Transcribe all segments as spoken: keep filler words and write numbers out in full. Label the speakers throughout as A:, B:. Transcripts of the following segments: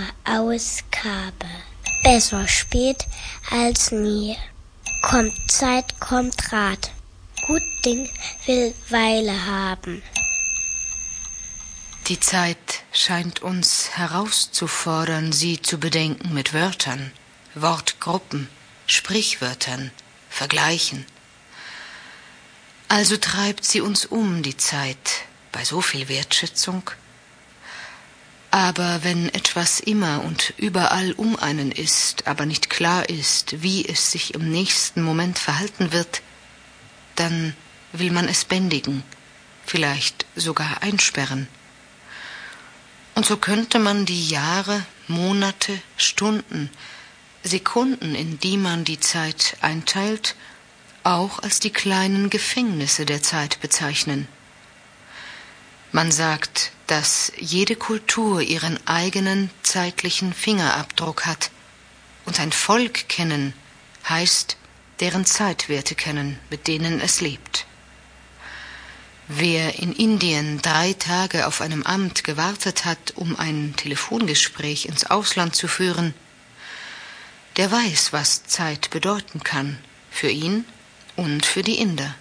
A: Ausgabe. Besser spät als nie. Kommt Zeit, kommt Rat. Gut Ding will Weile haben.
B: Die Zeit scheint uns herauszufordern, sie zu bedenken mit Wörtern, Wortgruppen, Sprichwörtern, Vergleichen. Also treibt sie uns um, die Zeit, bei so viel Wertschätzung. Aber wenn etwas immer und überall um einen ist, aber nicht klar ist, wie es sich im nächsten Moment verhalten wird, dann will man es bändigen, vielleicht sogar einsperren. Und so könnte man die Jahre, Monate, Stunden, Sekunden, in die man die Zeit einteilt, auch als die kleinen Gefängnisse der Zeit bezeichnen. Man sagt, dass jede Kultur ihren eigenen zeitlichen Fingerabdruck hat, und ein Volk kennen heißt deren Zeitwerte kennen, mit denen es lebt. Wer in Indien drei Tage auf einem Amt gewartet hat, um ein Telefongespräch ins Ausland zu führen, der weiß, was Zeit bedeuten kann, für ihn und für die Inder.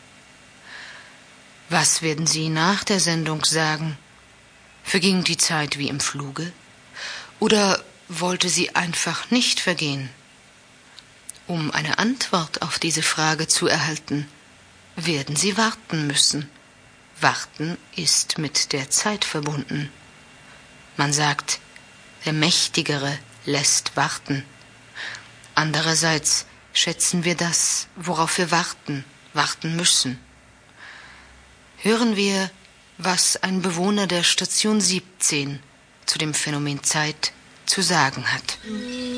B: Was werden Sie nach der Sendung sagen? Verging die Zeit wie im Fluge? Oder wollte sie einfach nicht vergehen? Um eine Antwort auf diese Frage zu erhalten, werden Sie warten müssen. Warten ist mit der Zeit verbunden. Man sagt, der Mächtigere lässt warten. Andererseits schätzen wir das, worauf wir warten, warten müssen. Hören wir, was ein Bewohner der Station siebzehn zu dem Phänomen Zeit zu sagen hat.